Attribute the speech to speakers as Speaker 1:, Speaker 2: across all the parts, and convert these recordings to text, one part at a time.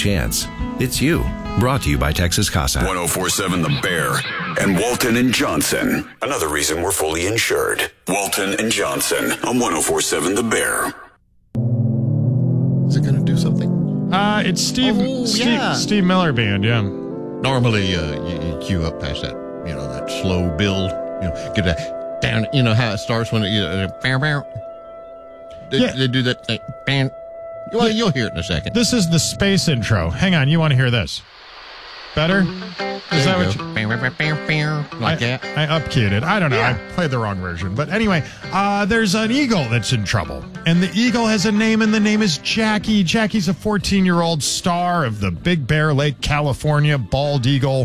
Speaker 1: chance. It's you. Brought to you by Texas Casa.
Speaker 2: 104.7 The Bear and Walton and Johnson. Another reason we're fully insured. Walton and Johnson on 104.7 The Bear.
Speaker 3: Is it going to do something?
Speaker 4: It's Steve Miller Band, yeah.
Speaker 3: Normally, you cue up past that, that slow build. Get that down. You know how it starts when they do that thing. Well, you'll hear it in a second.
Speaker 4: This is the space intro. Hang on, you want to hear this? Better? Is that what you...
Speaker 3: Like that?
Speaker 4: I upkeyed it. I don't know. Yeah. I played the wrong version. But anyway, there's an eagle that's in trouble. And the eagle has a name, and the name is Jackie. Jackie's a 14-year-old star of the Big Bear Lake, California bald eagle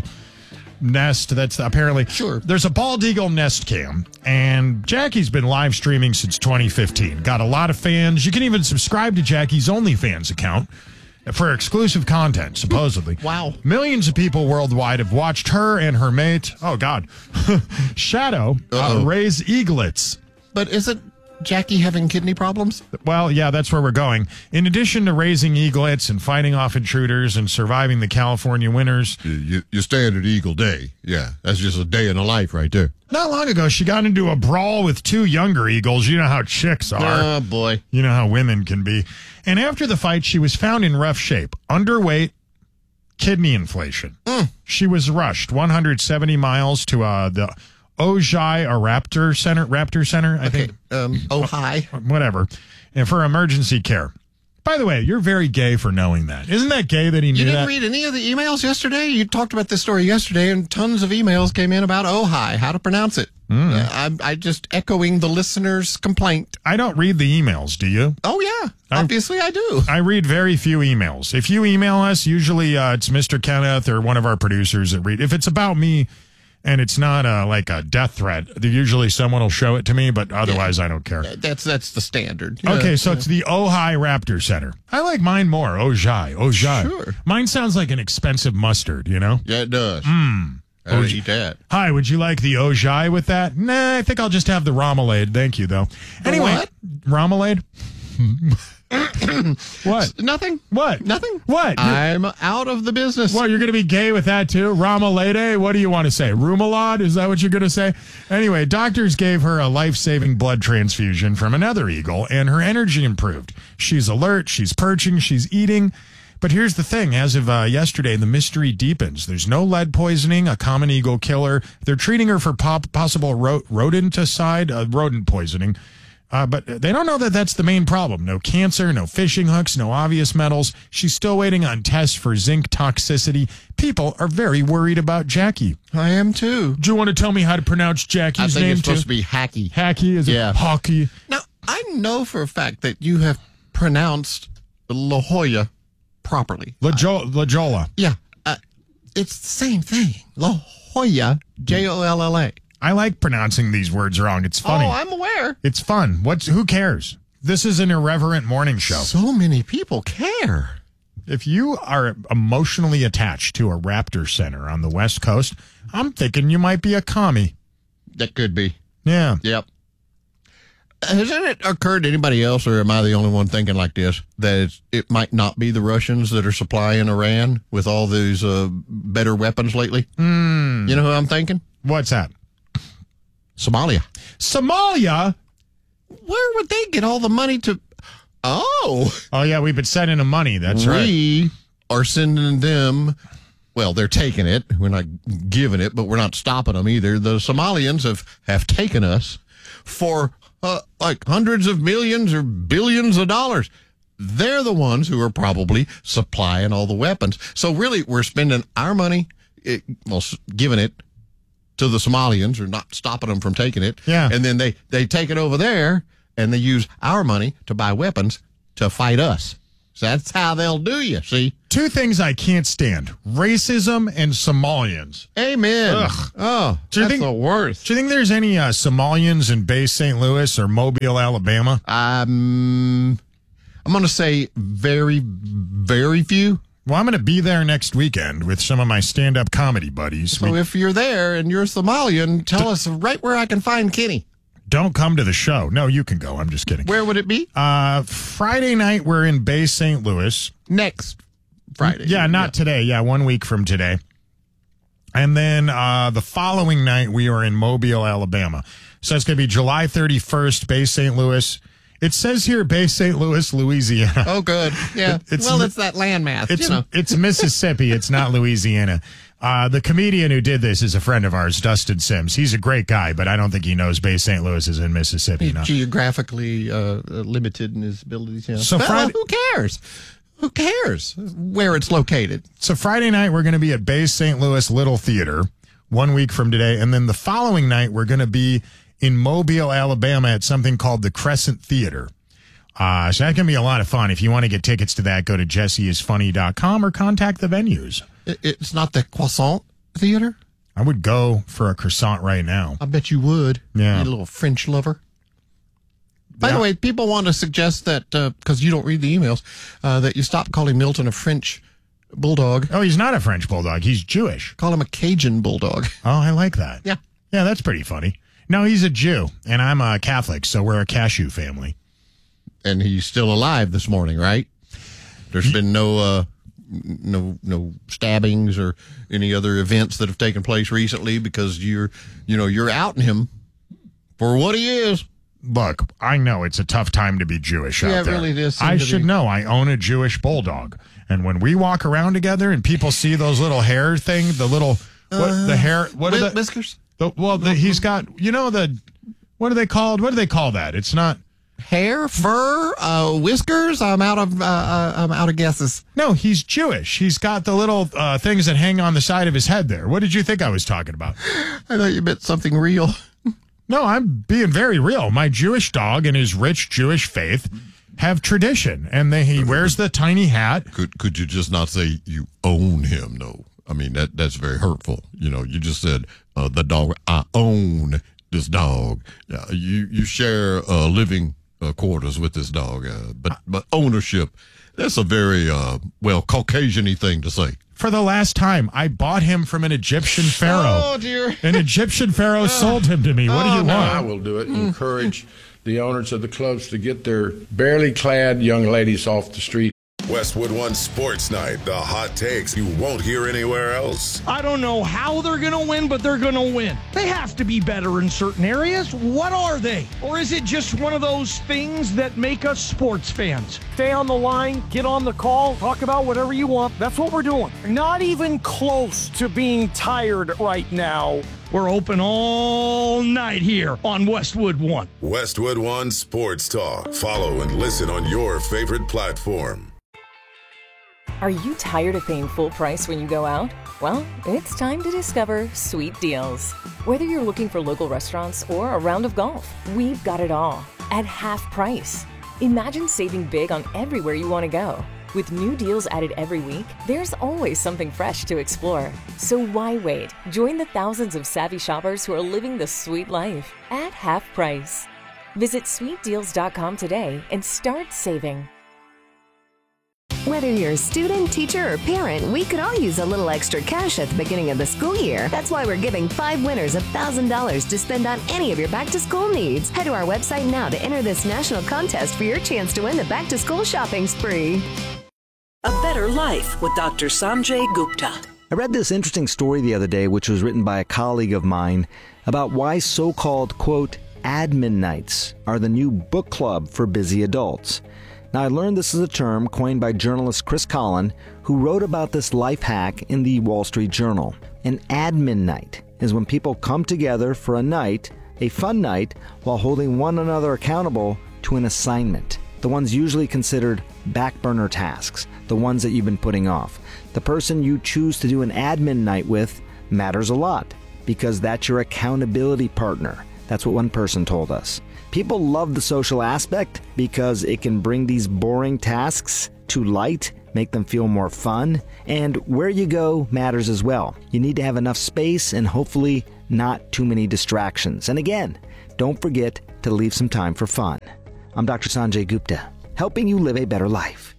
Speaker 4: nest. That's apparently...
Speaker 3: Sure.
Speaker 4: There's a bald eagle nest cam, and Jackie's been live streaming since 2015. Got a lot of fans. You can even subscribe to Jackie's OnlyFans account for exclusive content, supposedly.
Speaker 3: Wow.
Speaker 4: Millions of people worldwide have watched her and her mate, oh God, Shadow, raise eaglets.
Speaker 3: But isn't Jackie having kidney problems?
Speaker 4: Well, yeah, that's where we're going. In addition to raising eaglets and fighting off intruders and surviving the California winters.
Speaker 3: Your standard eagle day. Yeah, that's just a day in the life right there.
Speaker 4: Not long ago, she got into a brawl with two younger eagles. You know how chicks are.
Speaker 3: Oh, boy.
Speaker 4: You know how women can be. And after the fight, she was found in rough shape, underweight, kidney inflation. She was rushed 170 miles to the Ojai Raptor Center, I think.
Speaker 3: Ojai.
Speaker 4: Whatever. And for emergency care. By the way, you're very gay for knowing that. Isn't that gay that he knew that?
Speaker 3: You didn't read any of the emails yesterday? You talked about this story yesterday, and tons of emails came in about Ojai, how to pronounce it. I'm just echoing the listener's complaint.
Speaker 4: I don't read the emails, do you?
Speaker 3: Oh, yeah. Obviously, I do.
Speaker 4: I read very few emails. If you email us, usually it's Mr. Kenneth or one of our producers that read. If it's about me and it's not like a death threat, usually someone will show it to me, but otherwise I don't care.
Speaker 3: That's the standard.
Speaker 4: Okay, so it's the Ojai Raptor Center. I like mine more, Ojai.
Speaker 3: Sure.
Speaker 4: Mine sounds like an expensive mustard, you know?
Speaker 3: Yeah, it does. I would eat that.
Speaker 4: Hi, would you like the Ojai with that? Nah, I think I'll just have the Romalade. Thank you, though. Anyway,
Speaker 3: what?
Speaker 4: Romalade? What?
Speaker 3: Nothing.
Speaker 4: What?
Speaker 3: Nothing.
Speaker 4: What?
Speaker 3: I'm out of the business.
Speaker 4: Well, you're going to be gay with that, too? Romalade? What do you want to say? Rumalade? Is that what you're going to say? Anyway, doctors gave her a life-saving blood transfusion from another eagle, and her energy improved. She's alert, she's perching, she's eating. But here's the thing. As of yesterday, the mystery deepens. There's no lead poisoning, a common eagle killer. They're treating her for possible rodent poisoning. But they don't know that that's the main problem. No cancer, no fishing hooks, no obvious metals. She's still waiting on tests for zinc toxicity. People are very worried about Jackie.
Speaker 3: I am, too.
Speaker 4: Do you want to tell me how to pronounce Jackie's name,
Speaker 3: it's
Speaker 4: too?
Speaker 3: supposed to be Hacky.
Speaker 4: Hacky? Is it Hockey?
Speaker 3: Now, I know for a fact that you have pronounced La Jolla properly.
Speaker 4: La Jolla.
Speaker 3: Yeah. It's the same thing. La Jolla, Jolla.
Speaker 4: I like pronouncing these words wrong. It's funny.
Speaker 3: Oh, I'm aware.
Speaker 4: It's fun. Who cares? This is an irreverent morning show.
Speaker 3: So many people care.
Speaker 4: If you are emotionally attached to a raptor center on the West Coast, I'm thinking you might be a commie.
Speaker 3: That could be.
Speaker 4: Yeah.
Speaker 3: Yep. Hasn't it occurred to anybody else, or am I the only one thinking like this, that it might not be the Russians that are supplying Iran with all these better weapons lately? You know who I'm thinking?
Speaker 4: What's that?
Speaker 3: Somalia.
Speaker 4: Somalia?
Speaker 3: Where would they get all the money to... Oh,
Speaker 4: yeah, we've been sending them money. That's right.
Speaker 3: We are sending them... Well, they're taking it. We're not giving it, but we're not stopping them either. The Somalians have taken us for... like hundreds of millions or billions of dollars. They're the ones who are probably supplying all the weapons. So really, we're spending our money, giving it to the Somalians, or not stopping them from taking it.
Speaker 4: Yeah.
Speaker 3: And then they take it over there, and they use our money to buy weapons to fight us. So that's how they'll do you, see?
Speaker 4: Two things I can't stand. Racism and Somalians.
Speaker 3: Amen.
Speaker 4: Ugh.
Speaker 3: Oh, that's the worst.
Speaker 4: Do you think there's any Somalians in Bay St. Louis or Mobile, Alabama?
Speaker 3: I'm going to say very, very few.
Speaker 4: Well, I'm going to be there next weekend with some of my stand-up comedy buddies.
Speaker 3: So if you're there and you're Somalian, tell us right where I can find Kenny.
Speaker 4: Don't come to the show. No, you can go. I'm just kidding.
Speaker 3: Where would it be?
Speaker 4: Friday night, we're in Bay St. Louis.
Speaker 3: Next Friday.
Speaker 4: Yeah, not today. Yeah, 1 week from today. And then the following night, we are in Mobile, Alabama. So it's going to be July 31st, Bay St. Louis. It says here Bay St. Louis, Louisiana.
Speaker 3: Oh, good. Yeah.
Speaker 4: It's
Speaker 3: that landmass.
Speaker 4: It's Mississippi. It's not Louisiana. The comedian who did this is a friend of ours, Dustin Sims. He's a great guy, but I don't think he knows Bay St. Louis is in Mississippi.
Speaker 3: He's geographically limited in his abilities. Yeah.
Speaker 4: So
Speaker 3: who cares? Who cares where it's located?
Speaker 4: So Friday night, we're going to be at Bay St. Louis Little Theater 1 week from today. And then the following night, we're going to be in Mobile, Alabama at something called the Crescent Theater. So that's going to be a lot of fun. If you want to get tickets to that, go to jesseisfunny.com or contact the venues.
Speaker 3: It's not the Croissant Theater?
Speaker 4: I would go for a croissant right now.
Speaker 3: I bet you would.
Speaker 4: Yeah.
Speaker 3: You little French lover. By the way, people want to suggest that, because you don't read the emails, that you stop calling Milton a French bulldog.
Speaker 4: Oh, he's not a French bulldog. He's Jewish.
Speaker 3: Call him a Cajun bulldog.
Speaker 4: Oh, I like that.
Speaker 3: Yeah.
Speaker 4: Yeah, that's pretty funny. No, he's a Jew, and I'm a Catholic, so we're a cashew family.
Speaker 3: And he's still alive this morning, right? There's been no stabbings or any other events that have taken place recently because you're outing him for what he is.
Speaker 4: Look, I know it's a tough time to be Jewish out there.
Speaker 3: Yeah, it really is.
Speaker 4: I should know. I own a Jewish bulldog. And when we walk around together and people see those little hair thing, the little,
Speaker 3: whiskers?
Speaker 4: He's got, what are they called? What do they call that? It's not.
Speaker 3: Hair, fur, whiskers. I'm out of guesses.
Speaker 4: No, he's Jewish. He's got the little things that hang on the side of his head there. What did you think I was talking about?
Speaker 3: I thought you meant something real.
Speaker 4: No, I'm being very real. My Jewish dog and his rich Jewish faith have tradition, and he wears the tiny hat.
Speaker 5: Could you just not say you own him? No, I mean that's very hurtful. You just said the dog. I own this dog. You share living quarters with this dog, but ownership. That's a very Caucasian-y thing to say.
Speaker 4: For the last time, I bought him from an Egyptian pharaoh.
Speaker 3: Oh, dear.
Speaker 4: An Egyptian pharaoh sold him to me. What do you want?
Speaker 6: I will do it. Encourage the owners of the clubs to get their barely clad young ladies off the street.
Speaker 7: Westwood One Sports Night, the hot takes you won't hear anywhere else.
Speaker 8: I don't know how they're going to win, but they're going to win. They have to be better in certain areas. What are they? Or is it just one of those things that make us sports fans? Stay on the line, get on the call, talk about whatever you want. That's what we're doing. Not even close to being tired right now. We're open all night here on Westwood One.
Speaker 7: Westwood One Sports Talk. Follow and listen on your favorite platform.
Speaker 9: Are you tired of paying full price when you go out? Well, it's time to discover Sweet Deals. Whether you're looking for local restaurants or a round of golf, we've got it all at half price. Imagine saving big on everywhere you want to go. With new deals added every week, there's always something fresh to explore. So why wait? Join the thousands of savvy shoppers who are living the sweet life at half price. Visit sweetdeals.com today and start saving.
Speaker 10: Whether you're a student, teacher, or parent, we could all use a little extra cash at the beginning of the school year. That's why we're giving 5 winners $1,000 to spend on any of your back-to-school needs. Head to our website now to enter this national contest for your chance to win the back-to-school shopping spree.
Speaker 11: A Better Life with Dr. Sanjay Gupta.
Speaker 12: I read this interesting story the other day, which was written by a colleague of mine, about why so-called, quote, admin nights are the new book club for busy adults. Now, I learned this is a term coined by journalist Chris Collin, who wrote about this life hack in the Wall Street Journal. An admin night is when people come together for a night, a fun night, while holding one another accountable to an assignment. The ones usually considered back burner tasks, the ones that you've been putting off. The person you choose to do an admin night with matters a lot, because that's your accountability partner. That's what one person told us. People love the social aspect because it can bring these boring tasks to light, make them feel more fun, and where you go matters as well. You need to have enough space and hopefully not too many distractions. And again, don't forget to leave some time for fun. I'm Dr. Sanjay Gupta, helping you live a better life.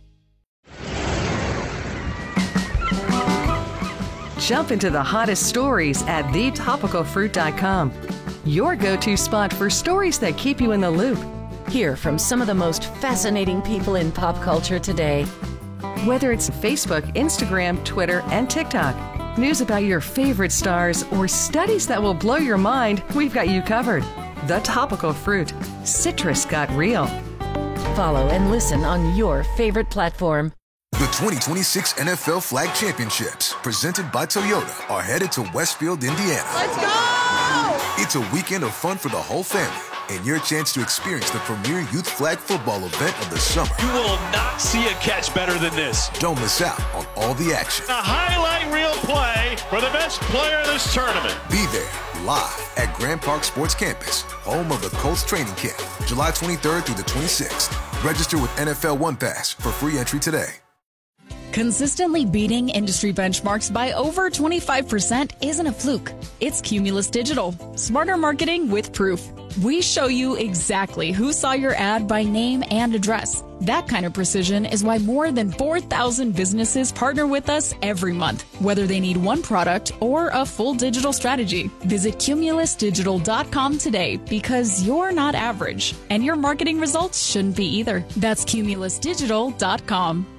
Speaker 13: Jump into the hottest stories at thetopicalfruit.com. Your go-to spot for stories that keep you in the loop.
Speaker 14: Hear from some of the most fascinating people in pop culture today.
Speaker 13: Whether it's Facebook, Instagram, Twitter, and TikTok, news about your favorite stars, or studies that will blow your mind, we've got you covered. The Topical Fruit. Citrus got real.
Speaker 9: Follow and listen on your favorite platform.
Speaker 14: The 2026 NFL Flag Championships, presented by Toyota, are headed to Westfield, Indiana.
Speaker 15: Let's go!
Speaker 14: It's a weekend of fun for the whole family, and your chance to experience the premier youth flag football event of the summer.
Speaker 16: You will not see a catch better than this.
Speaker 14: Don't miss out on all the action.
Speaker 16: A highlight reel play for the best player in this tournament.
Speaker 14: Be there, live at Grand Park Sports Campus, home of the Colts training camp, July 23rd through the 26th. Register with NFL One Pass for free entry today.
Speaker 17: Consistently beating industry benchmarks by over 25% isn't a fluke. It's Cumulus Digital. Smarter marketing with proof. We show you exactly who saw your ad by name and address. That kind of precision is why more than 4,000 businesses partner with us every month, whether they need one product or a full digital strategy. Visit cumulusdigital.com today, because you're not average, and your marketing results shouldn't be either. That's cumulusdigital.com.